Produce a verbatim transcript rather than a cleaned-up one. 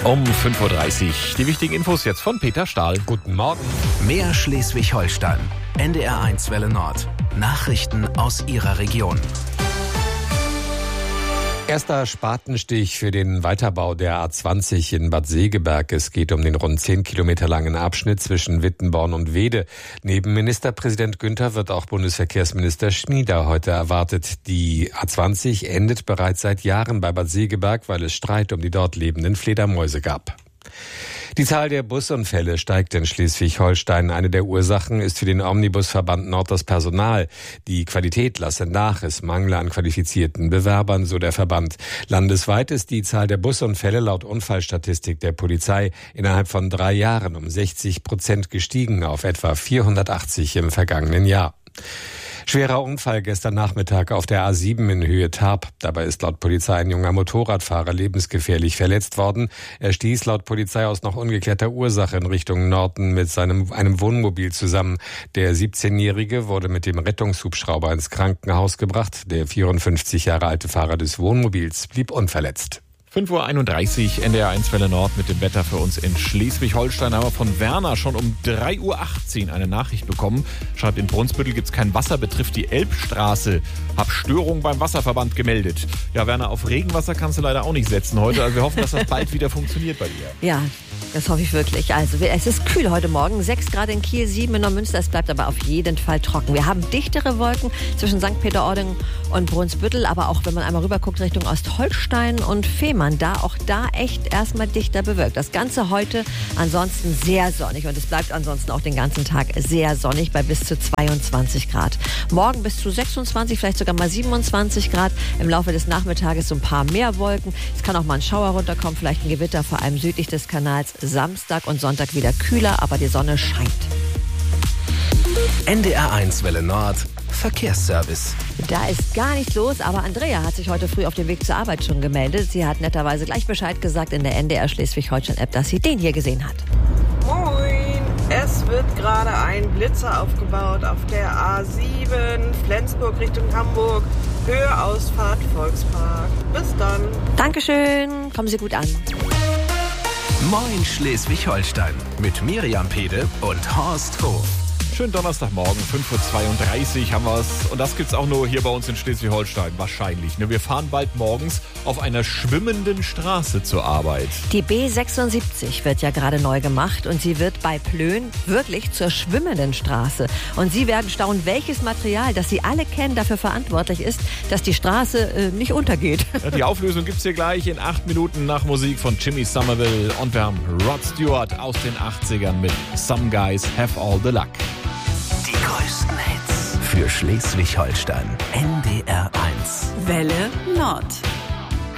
Um fünf Uhr dreißig. Die wichtigen Infos jetzt von Peter Stahl. Guten Morgen. Mehr Schleswig-Holstein. N D R eins Welle Nord. Nachrichten aus Ihrer Region. Erster Spatenstich für den Weiterbau der A zwanzig in Bad Segeberg. Es geht um den rund zehn Kilometer langen Abschnitt zwischen Wittenborn und Weede. Neben Ministerpräsident Günther wird auch Bundesverkehrsminister Schmieder heute erwartet. Die A zwanzig endet bereits seit Jahren bei Bad Segeberg, weil es Streit um die dort lebenden Fledermäuse gab. Die Zahl der Busunfälle steigt in Schleswig-Holstein. Eine der Ursachen ist für den Omnibusverband Nord das Personal. Die Qualität lasse nach, es mangle an qualifizierten Bewerbern, so der Verband. Landesweit ist die Zahl der Busunfälle laut Unfallstatistik der Polizei innerhalb von drei Jahren um sechzig Prozent gestiegen auf etwa vierhundertachtzig im vergangenen Jahr. Schwerer Unfall gestern Nachmittag auf der A sieben in Höhe Tarp. Dabei ist laut Polizei ein junger Motorradfahrer lebensgefährlich verletzt worden. Er stieß laut Polizei aus noch ungeklärter Ursache in Richtung Norden mit seinem einem Wohnmobil zusammen. Der siebzehnjährige wurde mit dem Rettungshubschrauber ins Krankenhaus gebracht. Der vierundfünfzig Jahre alte Fahrer des Wohnmobils blieb unverletzt. fünf Uhr einunddreißig, N D R eins Welle Nord mit dem Wetter für uns in Schleswig-Holstein. Haben wir von Werner schon um drei Uhr achtzehn eine Nachricht bekommen. Schreibt, in Brunsbüttel gibt es kein Wasser, betrifft die Elbstraße. Hab Störung beim Wasserverband gemeldet. Ja, Werner, auf Regenwasser kannst du leider auch nicht setzen heute. Also wir hoffen, dass das bald wieder funktioniert bei dir. Ja, das hoffe ich wirklich. Also es ist kühl heute Morgen. sechs Grad in Kiel, sieben in Neumünster. Es bleibt aber auf jeden Fall trocken. Wir haben dichtere Wolken zwischen Sankt Peter-Ording und Brunsbüttel. Aber auch wenn man einmal rüber guckt Richtung Ostholstein und Fehmarn, da auch da echt erstmal dichter bewölkt. Das Ganze heute ansonsten sehr sonnig. Und es bleibt ansonsten auch den ganzen Tag sehr sonnig bei bis zu zweiundzwanzig Grad. Morgen bis zu sechsundzwanzig, vielleicht sogar mal siebenundzwanzig Grad. Im Laufe des Nachmittages so ein paar mehr Wolken. Es kann auch mal ein Schauer runterkommen, vielleicht ein Gewitter, vor allem südlich des Kanals. Samstag und Sonntag wieder kühler, aber die Sonne scheint. N D R eins Welle Nord. Verkehrsservice. Da ist gar nichts los, aber Andrea hat sich heute früh auf dem Weg zur Arbeit schon gemeldet. Sie hat netterweise gleich Bescheid gesagt in der N D R Schleswig-Holstein-App, dass sie den hier gesehen hat. Moin! Es wird gerade ein Blitzer aufgebaut auf der A sieben, Flensburg Richtung Hamburg, Höhe Ausfahrt Volkspark. Bis dann. Dankeschön, kommen Sie gut an. Moin Schleswig-Holstein mit Miriam Pede und Horst Hof. Schönen Donnerstagmorgen, fünf Uhr zweiunddreißig haben wir es. Und das gibt's auch nur hier bei uns in Schleswig-Holstein, wahrscheinlich. Wir fahren bald morgens auf einer schwimmenden Straße zur Arbeit. Die B sechsundsiebzig wird ja gerade neu gemacht und sie wird bei Plön wirklich zur schwimmenden Straße. Und Sie werden staunen, welches Material, das Sie alle kennen, dafür verantwortlich ist, dass die Straße äh, nicht untergeht. Ja, die Auflösung gibt's hier gleich in acht Minuten nach Musik von Jimmy Somerville. Und wir haben Rod Stewart aus den achtzigern mit Some Guys Have All the Luck. Die größten Hits für Schleswig-Holstein. N D R eins. Welle Nord.